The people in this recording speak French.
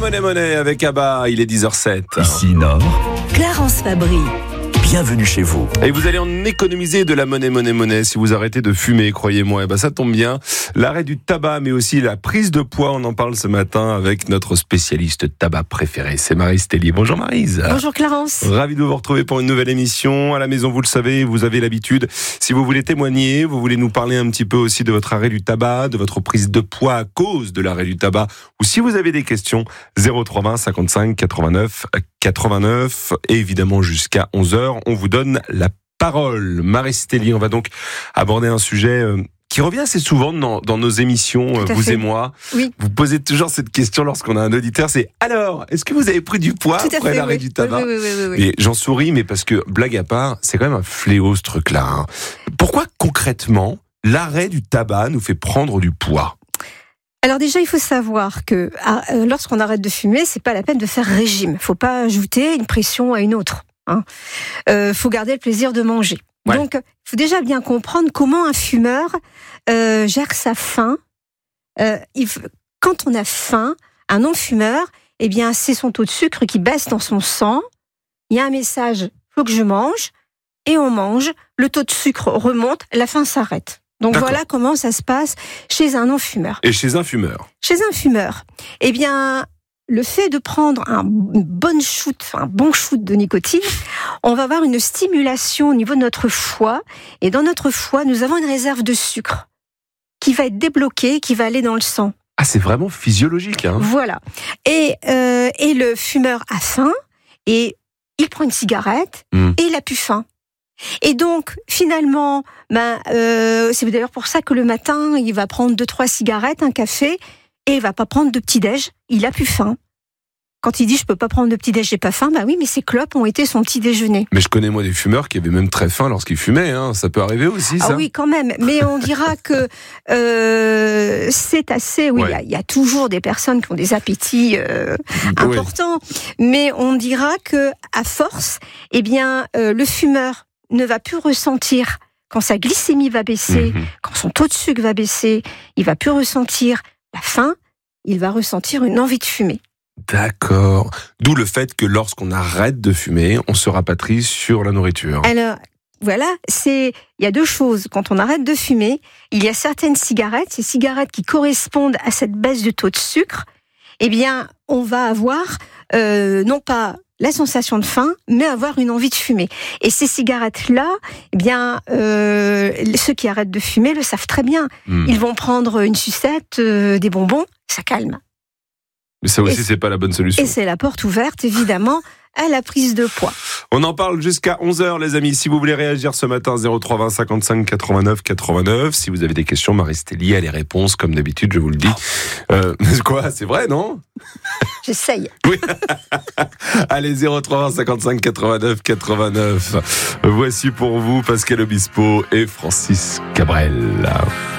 Monnaie avec Abba, il est 10h07. Ici Nord, Clarence Fabry. bienvenue chez vous. Et vous allez en économiser de la monnaie si vous arrêtez de fumer, croyez-moi. Et ben ça tombe bien. L'arrêt du tabac, mais aussi la prise de poids, on en parle ce matin avec notre spécialiste tabac préféré, c'est Maryse Tellier. Bonjour Maryse. Bonjour Clarence. Ravi de vous retrouver pour une nouvelle émission. À la maison, vous le savez, vous avez l'habitude. Si vous voulez témoigner, vous voulez nous parler un petit peu aussi de votre arrêt du tabac, de votre prise de poids à cause de l'arrêt du tabac, ou si vous avez des questions, 0320 55 89 89, et évidemment jusqu'à 11h, on vous donne la parole. Maryse Tellier, on va donc aborder un sujet qui revient assez souvent dans nos émissions, vous et moi. Oui. Vous posez toujours cette question lorsqu'on a un auditeur, c'est « Alors, est-ce que vous avez pris du poids après l'arrêt du tabac ?» Oui. Et j'en souris, mais parce que, blague à part, c'est quand même un fléau ce truc-là. Hein. Pourquoi concrètement, l'arrêt du tabac nous fait prendre du poids ? Alors déjà, il faut savoir que lorsqu'on arrête de fumer, c'est pas la peine de faire régime. Faut pas ajouter une pression à une autre. Faut garder le plaisir de manger. Ouais. Donc, il faut déjà bien comprendre comment un fumeur gère sa faim. Quand on a faim, un non-fumeur, eh bien, c'est son taux de sucre qui baisse dans son sang. Il y a un message, faut que je mange, et on mange. Le taux de sucre remonte, la faim s'arrête. Donc D'accord. Voilà comment ça se passe chez un non-fumeur. Et chez un fumeur ? Chez un fumeur, eh bien, le fait de prendre un bon shoot de nicotine, on va avoir une stimulation au niveau de notre foie. Et dans notre foie, nous avons une réserve de sucre qui va être débloquée, qui va aller dans le sang. Ah, c'est vraiment physiologique, hein ? Voilà. Et le fumeur a faim et il prend une cigarette et il a plus faim. Et donc, finalement, c'est d'ailleurs pour ça que le matin, il va prendre 2-3 cigarettes, un café, et il va pas prendre de petit-déj, il a plus faim. Quand il dit « je peux pas prendre de petit-déj, j'ai pas faim », bah oui, mais ces clopes ont été son petit déjeuner. Mais je connais moi des fumeurs qui avaient même très faim lorsqu'ils fumaient, hein. Ça peut arriver aussi, ça ? Ah oui, quand même, mais on dira que c'est assez... Oui, Ouais. il y a toujours des personnes qui ont des appétits importants, mais on dira que à force, eh bien, le fumeur ne va plus ressentir, quand sa glycémie va baisser, quand son taux de sucre va baisser, il va plus ressentir la faim, il va ressentir une envie de fumer. D'accord. D'où le fait que lorsqu'on arrête de fumer, on se rapatrie sur la nourriture. Alors, voilà, il y a deux choses. Quand on arrête de fumer, il y a certaines cigarettes, ces cigarettes qui correspondent à cette baisse de taux de sucre, eh bien, on va avoir, non pas la sensation de faim, mais avoir une envie de fumer. Et ces cigarettes-là, eh bien, ceux qui arrêtent de fumer le savent très bien. Ils vont prendre une sucette, des bonbons, ça calme. Mais ça aussi, c'est pas la bonne solution. Et c'est la porte ouverte, évidemment, à la prise de poids. On en parle jusqu'à 11h, les amis. Si vous voulez réagir ce matin, 0320 55 89 89. Si vous avez des questions, Maryse Tellier a les réponses, comme d'habitude, je vous le dis. Quoi ? C'est vrai, non ? J'essaye. Oui. Allez, 0320 55 89 89. Voici pour vous Pascal Obispo et Francis Cabrel.